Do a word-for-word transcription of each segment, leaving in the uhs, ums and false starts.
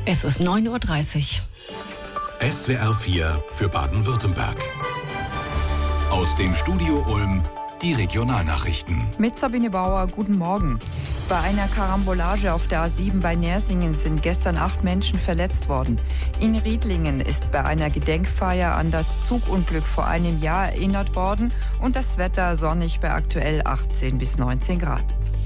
Es ist neun Uhr dreißig. S W R vier für Baden-Württemberg. Aus dem Studio Ulm die Regionalnachrichten. Mit Sabine Bauer, guten Morgen. Bei einer Karambolage auf der A sieben bei Nersingen sind gestern acht Menschen verletzt worden. In Riedlingen ist bei einer Gedenkfeier an das Zugunglück vor einem Jahr erinnert worden und das Wetter sonnig bei aktuell achtzehn bis neunzehn Grad.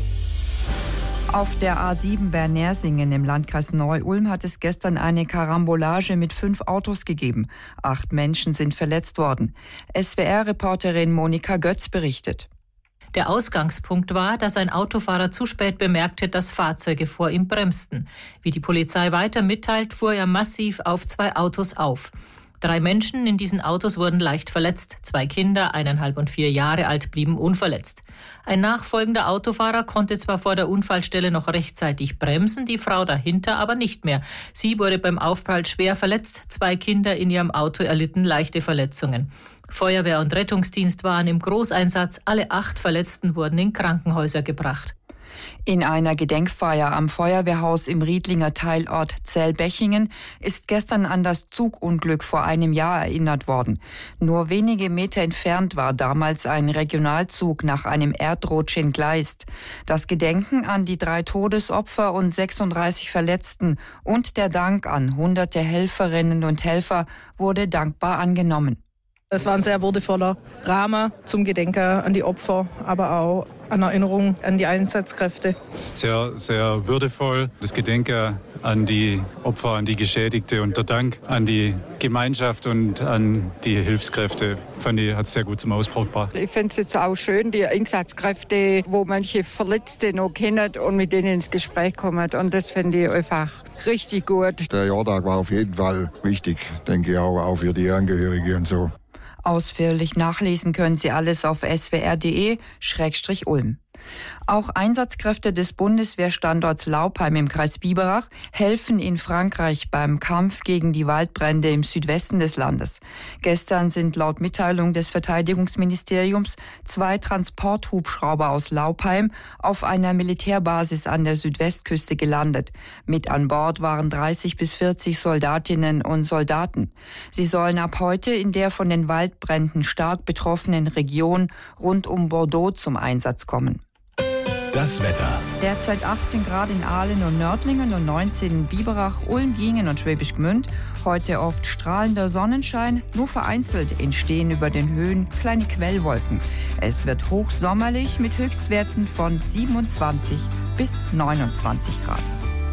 Auf der A sieben bei Nersingen im Landkreis Neu-Ulm hat es gestern eine Karambolage mit fünf Autos gegeben. Acht Menschen sind verletzt worden. S W R-Reporterin Monika Götz berichtet. Der Ausgangspunkt war, dass ein Autofahrer zu spät bemerkte, dass Fahrzeuge vor ihm bremsten. Wie die Polizei weiter mitteilt, fuhr er massiv auf zwei Autos auf. Drei Menschen in diesen Autos wurden leicht verletzt. Zwei Kinder, eineinhalb und vier Jahre alt, blieben unverletzt. Ein nachfolgender Autofahrer konnte zwar vor der Unfallstelle noch rechtzeitig bremsen, die Frau dahinter aber nicht mehr. Sie wurde beim Aufprall schwer verletzt. Zwei Kinder in ihrem Auto erlitten leichte Verletzungen. Feuerwehr und Rettungsdienst waren im Großeinsatz. Alle acht Verletzten wurden in Krankenhäuser gebracht. In einer Gedenkfeier am Feuerwehrhaus im Riedlinger Teilort Zellbechingen ist gestern an das Zugunglück vor einem Jahr erinnert worden. Nur wenige Meter entfernt war damals ein Regionalzug nach einem Erdrutsch entgleist. Das Gedenken an die drei Todesopfer und sechsunddreißig Verletzten und der Dank an hunderte Helferinnen und Helfer wurde dankbar angenommen. Es war ein sehr würdevoller Rahmen zum Gedenken an die Opfer, aber auch an Erinnerung an die Einsatzkräfte. Sehr, sehr würdevoll. Das Gedenken an die Opfer, an die Geschädigte und der Dank an die Gemeinschaft und an die Hilfskräfte, fand ich, hat es sehr gut zum Ausdruck gebracht. Ich finde es jetzt auch schön, die Einsatzkräfte, wo manche Verletzte noch kennen und mit denen ins Gespräch kommen. Und das finde ich einfach richtig gut. Der Jahrtag war auf jeden Fall wichtig, denke ich auch, auch für die Angehörigen und so. Ausführlich nachlesen können Sie alles auf s w r punkt d e Schrägstrich Ulm. Auch Einsatzkräfte des Bundeswehrstandorts Laupheim im Kreis Biberach helfen in Frankreich beim Kampf gegen die Waldbrände im Südwesten des Landes. Gestern sind laut Mitteilung des Verteidigungsministeriums zwei Transporthubschrauber aus Laupheim auf einer Militärbasis an der Südwestküste gelandet. Mit an Bord waren dreißig bis vierzig Soldatinnen und Soldaten. Sie sollen ab heute in der von den Waldbränden stark betroffenen Region rund um Bordeaux zum Einsatz kommen. Das Wetter. Derzeit achtzehn Grad in Aalen und Nördlingen und neunzehn in Biberach, Ulm, Giengen und Schwäbisch Gmünd. Heute oft strahlender Sonnenschein, nur vereinzelt entstehen über den Höhen kleine Quellwolken. Es wird hochsommerlich mit Höchstwerten von siebenundzwanzig bis neunundzwanzig Grad.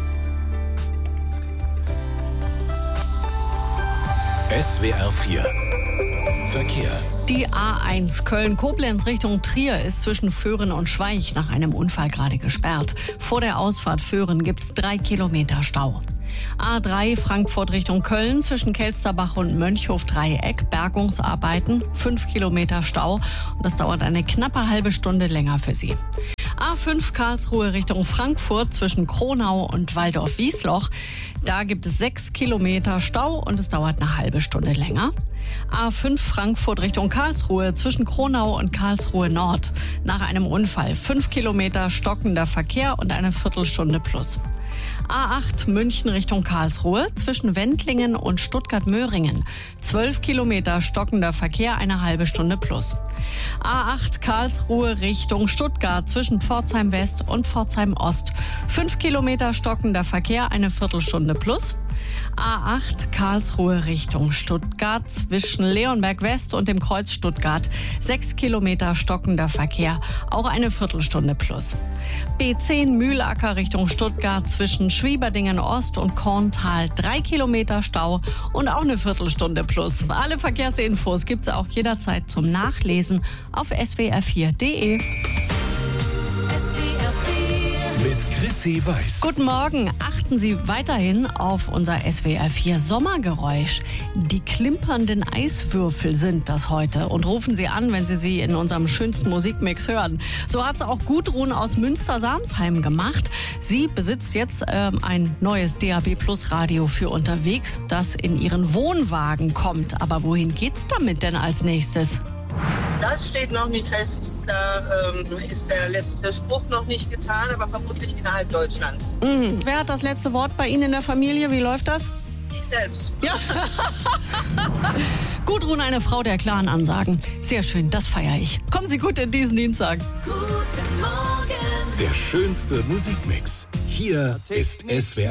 S W R vier Verkehr. Die A eins Köln-Koblenz Richtung Trier ist zwischen Föhren und Schweich nach einem Unfall gerade gesperrt. Vor der Ausfahrt Föhren gibt es drei Kilometer Stau. A drei Frankfurt Richtung Köln zwischen Kelsterbach und Mönchhof-Dreieck. Bergungsarbeiten, fünf Kilometer Stau. Und das dauert eine knappe halbe Stunde länger für Sie. A fünf Karlsruhe Richtung Frankfurt zwischen Kronau und Waldorf-Wiesloch. Da gibt es sechs Kilometer Stau und es dauert eine halbe Stunde länger. A fünf Frankfurt Richtung Karlsruhe zwischen Kronau und Karlsruhe Nord. Nach einem Unfall fünf Kilometer stockender Verkehr und eine Viertelstunde plus. A acht München Richtung Karlsruhe zwischen Wendlingen und Stuttgart-Möhringen. zwölf Kilometer stockender Verkehr, eine halbe Stunde plus. A acht Karlsruhe Richtung Stuttgart zwischen Pforzheim West und Pforzheim Ost. fünf Kilometer stockender Verkehr, eine Viertelstunde plus. A acht Karlsruhe Richtung Stuttgart zwischen Leonberg West und dem Kreuz Stuttgart. sechs Kilometer stockender Verkehr, auch eine Viertelstunde plus. B zehn Mühlacker Richtung Stuttgart zwischen Schwieberdingen Ost und Korntal. drei Kilometer Stau und auch eine Viertelstunde plus. Alle Verkehrsinfos gibt's auch jederzeit zum Nachlesen auf s w r vier punkt d e. Mit Chrissy Weiß. Guten Morgen. Achten Sie weiterhin auf unser S W R vier Sommergeräusch. Die klimpernden Eiswürfel sind das heute. Und rufen Sie an, wenn Sie sie in unserem schönsten Musikmix hören. So hat es auch Gudrun aus Münster-Samsheim gemacht. Sie besitzt jetzt ähm, ein neues D A B Plus Radio für unterwegs, das in ihren Wohnwagen kommt. Aber wohin geht's damit denn als nächstes? Das steht noch nicht fest. Da ähm, ist der letzte Spruch noch nicht getan, aber vermutlich innerhalb Deutschlands. Mhm. Wer hat das letzte Wort bei Ihnen in der Familie? Wie läuft das? Ich selbst. Ja. Gudrun, eine Frau der klaren Ansagen. Sehr schön, das feiere ich. Kommen Sie gut in diesen Dienstag. Der schönste Musikmix. Hier ist S W R.